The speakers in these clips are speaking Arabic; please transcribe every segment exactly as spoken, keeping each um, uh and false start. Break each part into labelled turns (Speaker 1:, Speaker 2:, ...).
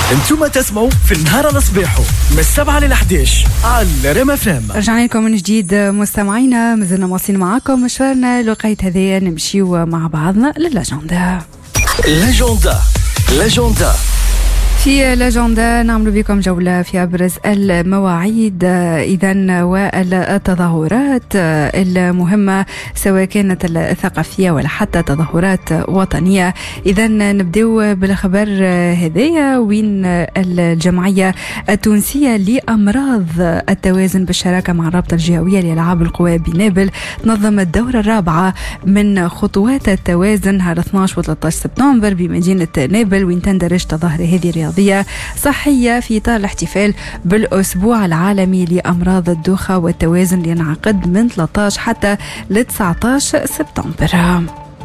Speaker 1: انتم تسمعوا في النهار الصباحو من السبعة للحداش على ريم اف ام.
Speaker 2: رجعنا لكم من جديد مستمعينا، مازلنا مواصلين معاكم مشوارنا لقيت هذايا نمشيو مع بعضنا للاجندا.
Speaker 1: لاجندا لاجندا
Speaker 2: في لاجندا نعمل بكم جولة في أبرز المواعيد إذن والتظاهرات المهمة سواء كانت الثقافية ولا حتى تظاهرات وطنية. إذن نبدأ بالخبر هذايا وين الجمعية التونسية لأمراض التوازن بالشراكة مع الرابطة الجهوية لألعاب القوى بنابل تنظم الدورة الرابعة من خطوات التوازن نهار اثناعش و ثلاثة عشر سبتمبر بمدينة نابل، وين تندرج تظاهرة هذه رياضية صحية في إطار الاحتفال بالأسبوع العالمي لأمراض الدوخة والتوازن اللي ينعقد من ثلاثة عشر حتى ل تسعة عشر سبتمبر.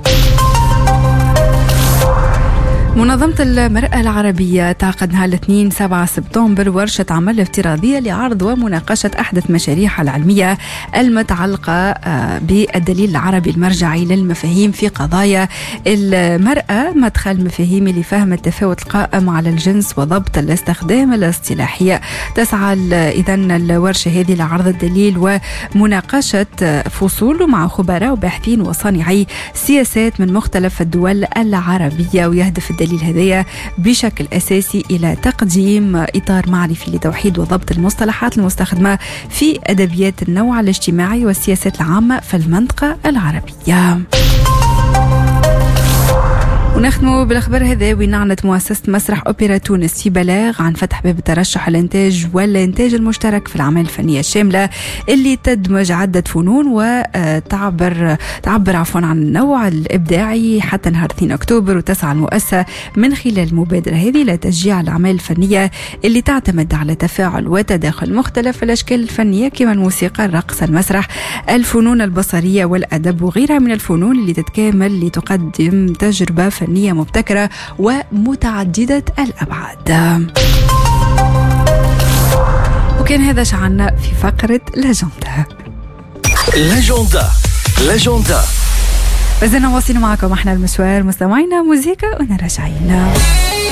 Speaker 2: منظمة المرأة العربية تعقد نهار الاثنين سبعة سبتمبر ورشة عمل افتراضية لعرض ومناقشة أحدث مشاريعها العلمية المتعلقة بالدليل العربي المرجعي للمفاهيم في قضايا المرأة، مدخل مفاهيمي لفهم التفاوت القائم على الجنس وضبط الاستخدام الاصطلاحي. تسعى إذن الورشة هذه لعرض الدليل ومناقشة فصول مع خبراء وباحثين وصانعي سياسات من مختلف الدول العربية، ويهدف الدليل هذايا بشكل أساسي إلى تقديم إطار معرفي لتوحيد وضبط المصطلحات المستخدمة في أدبيات النوع الاجتماعي والسياسات العامة في المنطقة العربية. ونختموا بالأخبار هذا وين أعلنت مؤسسة مسرح أوبرا تونس في بلاغ عن فتح باب الترشح الإنتاج والإنتاج المشترك في الأعمال الفنية الشاملة اللي تدمج عدة فنون وتعبر تعبر عفوا عن النوع الإبداعي حتى نهار اثنين أكتوبر. وتسعى المؤسسة من خلال المبادرة هذه لتشجيع الأعمال الفنية اللي تعتمد على تفاعل وتداخل مختلف الأشكال الفنية كما الموسيقى، الرقص، المسرح، الفنون البصرية والأدب وغيرها من الفنون اللي تتكامل لتقدم تجربة فنية مبتكرة ومتعددة الأبعاد. وكان هذا شعنا في فقرة لاجندا.
Speaker 1: لاجندا لاجندا
Speaker 2: بزنا واصلين معكم احنا المشوار مستمعينا موسيقى ونرجعين.